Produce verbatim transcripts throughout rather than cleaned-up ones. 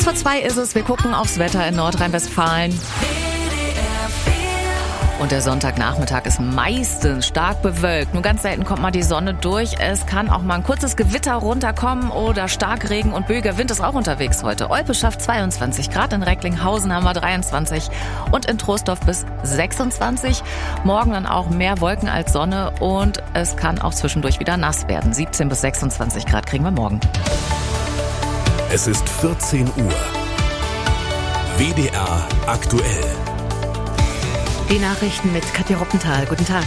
Kurz vor zwei ist es. Wir gucken aufs Wetter in Nordrhein-Westfalen. Und der Sonntagnachmittag ist meistens stark bewölkt. Nur ganz selten kommt mal die Sonne durch. Es kann auch mal ein kurzes Gewitter runterkommen oder Starkregen und böiger Wind ist auch unterwegs heute. Olpe schafft zweiundzwanzig Grad, in Recklinghausen haben wir dreiundzwanzig und in Troisdorf bis sechsundzwanzig. Morgen dann auch mehr Wolken als Sonne und es kann auch zwischendurch wieder nass werden. siebzehn bis sechsundzwanzig Grad kriegen wir morgen. Es ist vierzehn Uhr. W D R aktuell. Die Nachrichten mit Katja Roppenthal. Guten Tag.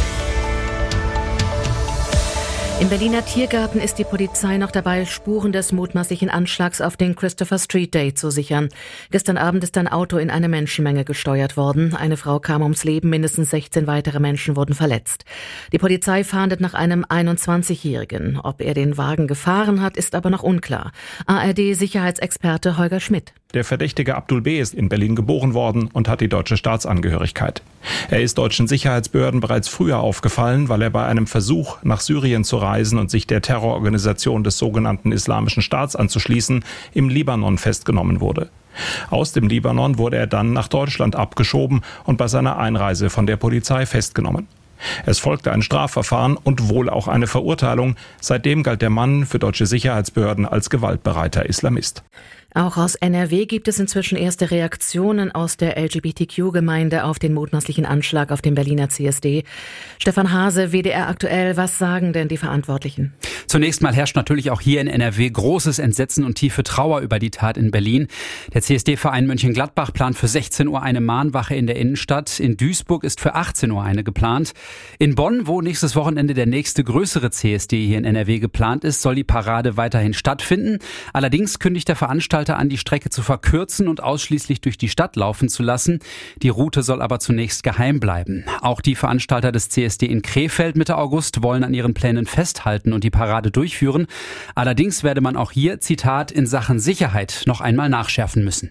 Im Berliner Tiergarten ist die Polizei noch dabei, Spuren des mutmaßlichen Anschlags auf den Christopher Street Day zu sichern. Gestern Abend ist ein Auto in eine Menschenmenge gesteuert worden. Eine Frau kam ums Leben, mindestens sechzehn weitere Menschen wurden verletzt. Die Polizei fahndet nach einem einundzwanzigjährigen. Ob er den Wagen gefahren hat, ist aber noch unklar. A R D-Sicherheitsexperte Holger Schmidt. Der Verdächtige Abdul B. ist in Berlin geboren worden und hat die deutsche Staatsangehörigkeit. Er ist deutschen Sicherheitsbehörden bereits früher aufgefallen, weil er bei einem Versuch, nach Syrien zu reisen und sich der Terrororganisation des sogenannten Islamischen Staats anzuschließen, im Libanon festgenommen wurde. Aus dem Libanon wurde er dann nach Deutschland abgeschoben und bei seiner Einreise von der Polizei festgenommen. Es folgte ein Strafverfahren und wohl auch eine Verurteilung. Seitdem galt der Mann für deutsche Sicherheitsbehörden als gewaltbereiter Islamist. Auch aus N R W gibt es inzwischen erste Reaktionen aus der L G B T Q-Gemeinde auf den mutmaßlichen Anschlag auf den Berliner C S D. Stefan Hase, W D R aktuell, was sagen denn die Verantwortlichen? Zunächst mal herrscht natürlich auch hier in N R W großes Entsetzen und tiefe Trauer über die Tat in Berlin. Der C S D-Verein Mönchengladbach plant für sechzehn Uhr eine Mahnwache in der Innenstadt. In Duisburg ist für achtzehn Uhr eine geplant. In Bonn, wo nächstes Wochenende der nächste größere C S D hier in N R W geplant ist, soll die Parade weiterhin stattfinden. Allerdings kündigt der Veranstalter an, die Strecke zu verkürzen und ausschließlich durch die Stadt laufen zu lassen. Die Route soll aber zunächst geheim bleiben. Auch die Veranstalter des C S D in Krefeld Mitte August wollen an ihren Plänen festhalten und die Parade durchführen. Allerdings werde man auch hier, Zitat, in Sachen Sicherheit noch einmal nachschärfen müssen.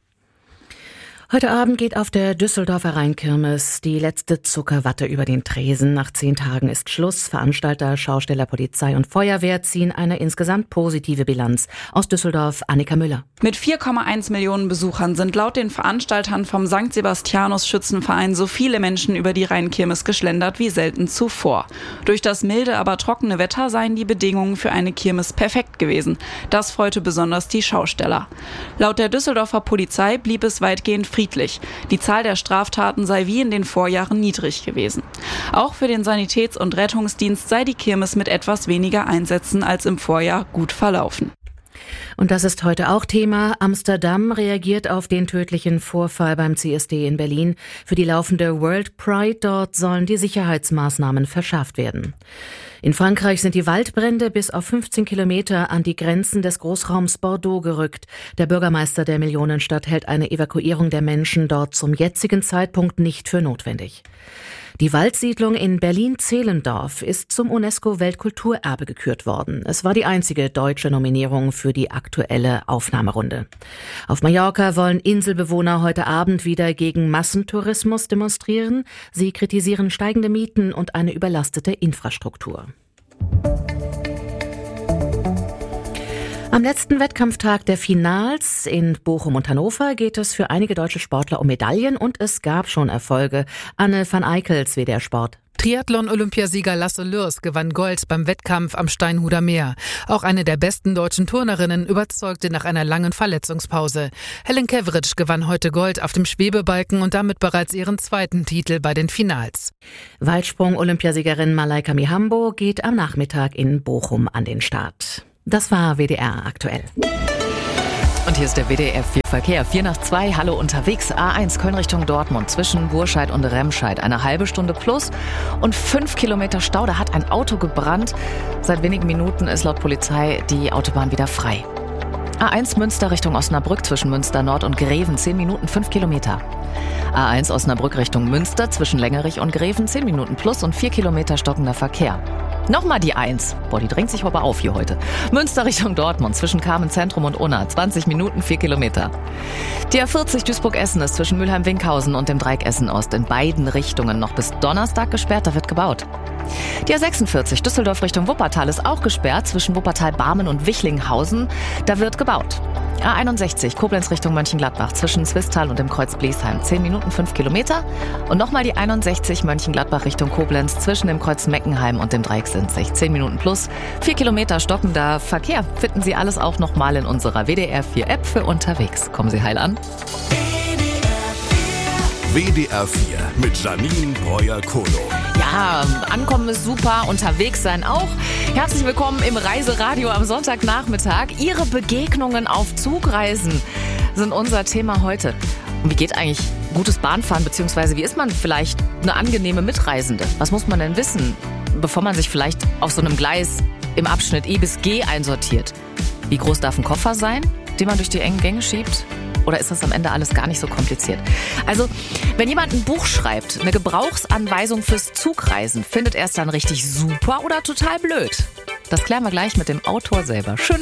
Heute Abend geht auf der Düsseldorfer Rheinkirmes die letzte Zuckerwatte über den Tresen. Nach zehn Tagen ist Schluss. Veranstalter, Schausteller, Polizei und Feuerwehr ziehen eine insgesamt positive Bilanz. Aus Düsseldorf, Annika Müller. Mit vier Komma eins Millionen Besuchern sind laut den Veranstaltern vom Sankt Sebastianus Schützenverein so viele Menschen über die Rheinkirmes geschlendert wie selten zuvor. Durch das milde, aber trockene Wetter seien die Bedingungen für eine Kirmes perfekt gewesen. Das freute besonders die Schausteller. Laut der Düsseldorfer Polizei blieb es weitgehend friedlich. Die Zahl der Straftaten sei wie in den Vorjahren niedrig gewesen. Auch für den Sanitäts- und Rettungsdienst sei die Kirmes mit etwas weniger Einsätzen als im Vorjahr gut verlaufen. Und das ist heute auch Thema. Amsterdam reagiert auf den tödlichen Vorfall beim C S D in Berlin. Für die laufende World Pride dort sollen die Sicherheitsmaßnahmen verschärft werden. In Frankreich sind die Waldbrände bis auf fünfzehn Kilometer an die Grenzen des Großraums Bordeaux gerückt. Der Bürgermeister der Millionenstadt hält eine Evakuierung der Menschen dort zum jetzigen Zeitpunkt nicht für notwendig. Die Waldsiedlung in Berlin-Zehlendorf ist zum UNESCO-Weltkulturerbe gekürt worden. Es war die einzige deutsche Nominierung für die aktuelle Aufnahmerunde. Auf Mallorca wollen Inselbewohner heute Abend wieder gegen Massentourismus demonstrieren. Sie kritisieren steigende Mieten und eine überlastete Infrastruktur. Am letzten Wettkampftag der Finals in Bochum und Hannover geht es für einige deutsche Sportler um Medaillen und es gab schon Erfolge. Anne van Eickels, W D R Sport. Triathlon-Olympiasieger Lasse Lürs gewann Gold beim Wettkampf am Steinhuder Meer. Auch eine der besten deutschen Turnerinnen überzeugte nach einer langen Verletzungspause. Helen Keveritsch gewann heute Gold auf dem Schwebebalken und damit bereits ihren zweiten Titel bei den Finals. Weitsprung-Olympiasiegerin Malaika Mihambo geht am Nachmittag in Bochum an den Start. Das war W D R aktuell. Und hier ist der W D R vier Verkehr. vier nach zwei, hallo unterwegs. A eins Köln Richtung Dortmund zwischen Burscheid und Remscheid. Eine halbe Stunde plus und fünf Kilometer Stau. Da hat ein Auto gebrannt. Seit wenigen Minuten ist laut Polizei die Autobahn wieder frei. A eins Münster Richtung Osnabrück zwischen Münster Nord und Greven. zehn Minuten, fünf Kilometer. A eins Osnabrück Richtung Münster zwischen Längerich und Greven. zehn Minuten plus und vier Kilometer stockender Verkehr. Nochmal die eins. Boah, die drängt sich aber auf hier heute. Münster Richtung Dortmund zwischen Carmen Zentrum und Unna. zwanzig Minuten, vier Kilometer. Die A vierzig Duisburg-Essen ist zwischen Mülheim-Winkhausen und dem Dreieck Essen-Ost in beiden Richtungen noch bis Donnerstag gesperrt. Da wird gebaut. Die A sechsundvierzig Düsseldorf Richtung Wuppertal ist auch gesperrt zwischen Wuppertal-Barmen und Wichlinghausen. Da wird gebaut. A einundsechzig Koblenz Richtung Mönchengladbach zwischen Zwistal und dem Kreuz Bliesheim. zehn Minuten, fünf Kilometer. Und nochmal die einundsechzig Mönchengladbach Richtung Koblenz zwischen dem Kreuz Meckenheim und dem Dreieck Sinzig. zehn Minuten plus. vier Kilometer stockender Verkehr. Finden Sie alles auch nochmal in unserer W D R vier App für unterwegs. Kommen Sie heil an. W D R vier mit Janine Breuer-Kolo. Ja, ankommen ist super, unterwegs sein auch. Herzlich willkommen im Reiseradio am Sonntagnachmittag. Ihre Begegnungen auf Zugreisen sind unser Thema heute. Und wie geht eigentlich gutes Bahnfahren, beziehungsweise wie ist man vielleicht eine angenehme Mitreisende? Was muss man denn wissen, bevor man sich vielleicht auf so einem Gleis im Abschnitt E bis G einsortiert? Wie groß darf ein Koffer sein, den man durch die engen Gänge schiebt? Oder ist das am Ende alles gar nicht so kompliziert? Also, wenn jemand ein Buch schreibt, eine Gebrauchsanweisung fürs Zugreisen, findet er es dann richtig super oder total blöd? Das klären wir gleich mit dem Autor selber. Schön,